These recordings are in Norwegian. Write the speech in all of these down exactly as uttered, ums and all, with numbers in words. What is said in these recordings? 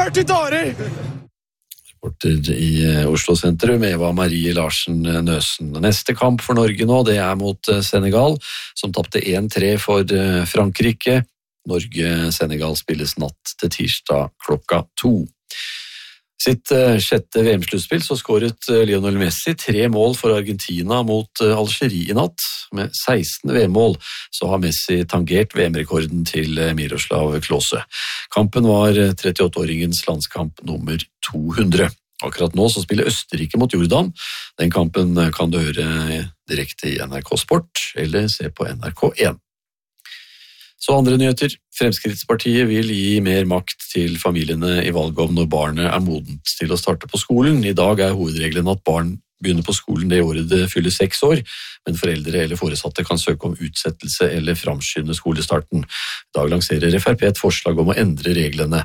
kjørt i dårer! Reporter i Oslo sentrum, Eva Marie Larsen Nøsen. Neste kamp for Norge nå, det er mot Senegal, som tapte en tre for Frankrike. Norge-Senegal spilles natt til tirsdag klokka to. Sitt sjette V M-sluttspill så skåret Lionel Messi tre mål for Argentina mot Algerie i natt. Med seksten V M-mål så har Messi tangert V M-rekorden til Miroslav Klose. Kampen var trettiåtte-åringens landskamp nummer to hundre. Akkurat nå så spiller Østerrike mot Jordan. Den kampen kan du høre direkte i N R K Sport eller se på N R K én. Så andre nyheter. Fremskrittspartiet vil gi mer makt til familiene i valget om når barnet er modent til å starte på skolen. I dag er hovedregelen at barn begynner på skolen det året det fyller seks år, men foreldre eller foresatte kan søke om utsettelse eller framskynde skolestarten. I dag lanserer F R P et forslag om å endre reglene,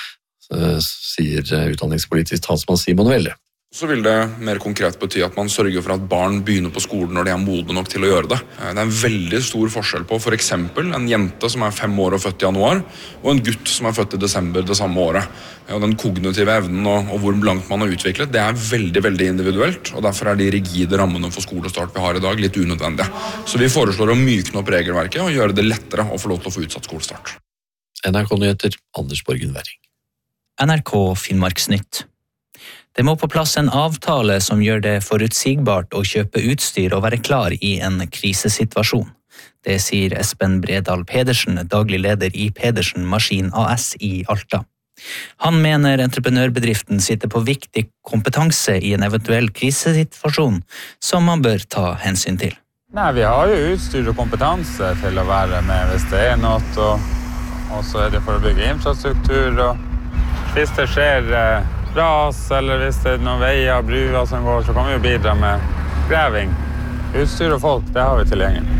sier utdanningspolitisk talsmann Simon Velle. Så vil det mer konkret bety at man sørger for at barn begynner på skolen når de er modne nok til å gjøre det. Det er en veldig stor forskjell på for eksempel en jente som er fem år og født i januar, og en gutt som er født i desember det samme året. Og den kognitive evnen og, og hvor langt man har utviklet, det er veldig, veldig individuelt, og derfor er de rigide rammene for skolestart vi har i dag litt unødvendige. Så vi foreslår å mykne opp regelverket og gjøre det lettere å få lov til å få utsatt skolestart. N R K-nyheter, Anders Borgen Werring. N R K Finnmarksnytt. Det må på plass en avtale som gjør det forutsigbart å kjøpe utstyr og være klar i en krisesituasjon. Det sier Espen Bredal Pedersen, daglig leder i Pedersen Maskin A S i Alta. Han mener entreprenørbedriften sitter på viktig kompetanse i en eventuell krisesituasjon som man bør ta hensyn til. Nei, vi har jo utstyr og kompetanse til å være med hvis det er noe, og, og så er det for å bygge infrastruktur, og hvis det skjer ras, eller hvis det er noen veier og bruer som går, så kan vi jo bidra med greving. Utstyr og folk, det har vi tilgjengelig.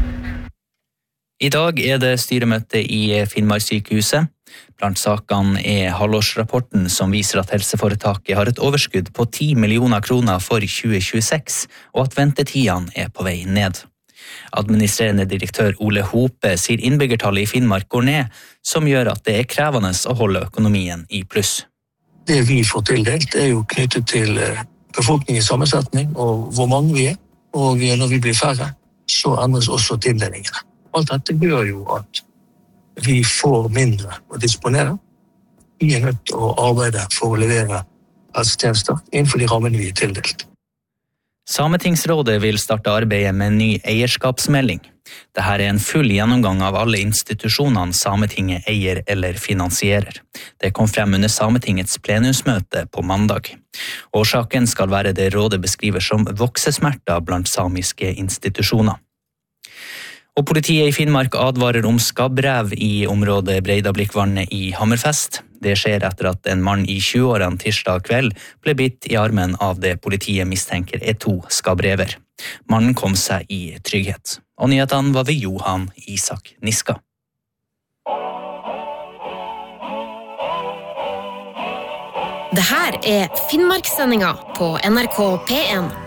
I dag er det styremøte i Finnmarkssykehuset. Blant sakene er halvårsrapporten som viser at helseforetaket har et overskudd på ti millioner kroner for tjue tjueseks, og at ventetidene er på vei ned. Administrerende direktør Ole Hope sier innbyggertallet i Finnmark går ned, som gjør at det er krevende å holde økonomien i pluss. Det vi får tildelt er jo knyttet til befolkningens sammensetning og hvor mange vi er, og når vi blir færre, så endres også tildelingene. Alt dette gjør jo at vi får mindre å disponere. Vi er nødt til å arbeide for å levere helsetjenester innenfor de rammene vi er tildelt. Sametingsrådet vil starte arbeidet med en ny eierskapsmelding. Dette er en full gjennomgang av alle institusjonene Sametinget eier eller finansierer. Det kom frem under Sametingets plenumsmøte på mandag. Årsaken skal være det rådet beskriver som voksesmerter blant samiske institusjoner. Og politiet i Finnmark advarer om skabbrev i området Breidablikkvannet i Hammerfest. Det skjer etter at en mann i tjueårene tirsdag kveld ble bitt i armen av det politiet mistenker er to skabbrever. Mannen kom seg i trygghet. Og nyhetene var ved Johan Isak Niska. Det her er Finnmarkssendinga på N R K P én.